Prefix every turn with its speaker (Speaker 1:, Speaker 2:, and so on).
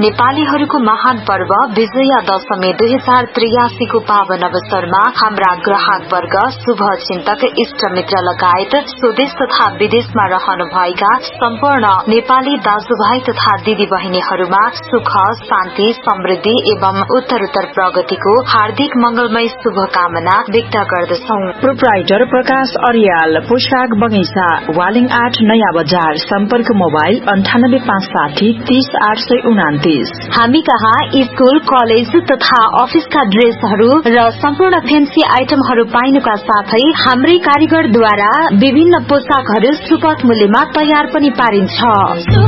Speaker 1: नेपालीहरूको महान पर्व विजया दशमी 2083 को पावन अवसरमा हाम्रा ग्राहक वर्ग, शुभ चिन्तक, इष्ट मित्र लगायत स्वदेश तथा विदेशमा रहनुभएका सम्पूर्ण नेपाली दाजुभाइ तथा दिदी बहिनीहरूमा सुख, शान्ति, समृद्धि एवं उत्तरोत्तर प्रगतिको हार्दिक मंगलमय शुभकामना व्यक्त गर्दछौ।
Speaker 2: प्रोप्राइटर प्रकाश अर्याल, पोशाक बगैंचा, वालिङ 8 नयाँ बजार। सम्पर्क मोबाइल 9856 30829।
Speaker 1: हामी कहाँ स्कूल, कलेज तथा अफिसका ड्रेसहरू र सम्पूर्ण फेन्सी आइटमहरू पाइनुका साथै हाम्रै कारीगरद्वारा विभिन्न पोशाकहरू सुपथ मूल्यमा तयार पनि पारिन्छ।